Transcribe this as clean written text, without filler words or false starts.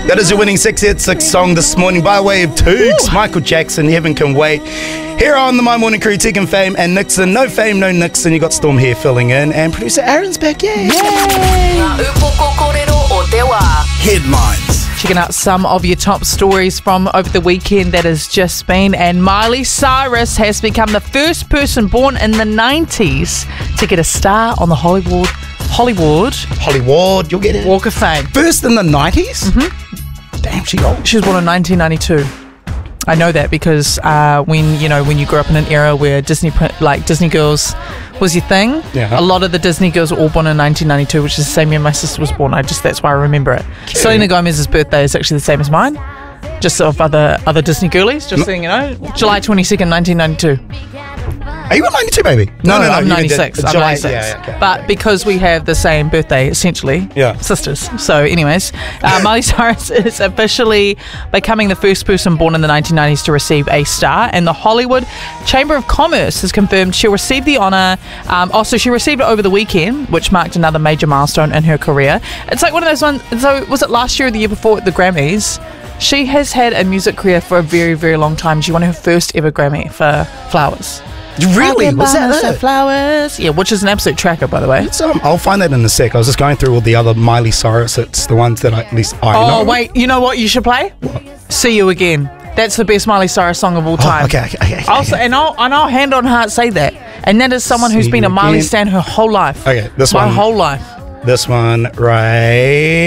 That is your winning 686 song this morning by way of Tooks, Michael Jackson, Heaven Can Wait. Here on the My Morning Crew, Tegan Fame and Nixon. No Fame, no Nixon. You got Storm here filling in, and producer Aaron's back. Yay! Headlines. Checking out some of your top stories from over the weekend that has just been. And Miley Cyrus has become the first person born in the 90s to get a star on the Hollywood, you'll get it. Walk of Fame. First in the 90s? Mm-hmm. Damn, she old. She was born in 1992. I know that because when you grew up in an era where Disney girls was your thing, a lot of the Disney girls were all born in 1992, which is the same year my sister was born. That's why I remember it. Cute. Selena Gomez's birthday is actually the same as mine, just of other Disney girlies. Just so you know, July 22nd, 1992. Are you a 92 baby? No, I'm 96. I'm 96. Okay. But because we have the same birthday, essentially, sisters. So anyways, Miley Cyrus is officially becoming the first person born in the 1990s to receive a star, and the Hollywood Chamber of Commerce has confirmed she'll receive the honour. So she received it over the weekend, which marked another major milestone in her career. It's like one of those ones, so was it last year or the year before at the Grammys? She has had a music career for a very, very long time. She won her first ever Grammy for Flowers. Really? Was that it? Flowers? Yeah, which is an absolute tracker, by the way. I'll find that in a sec. I was just going through all the other Miley Cyrus hits, the ones that I know. Oh, wait, you know what you should play? What? See You Again. That's the best Miley Cyrus song of all time. Okay. I'll hand on heart say that. And that is someone who's been a Miley stan her whole life. Okay, My whole life. This one right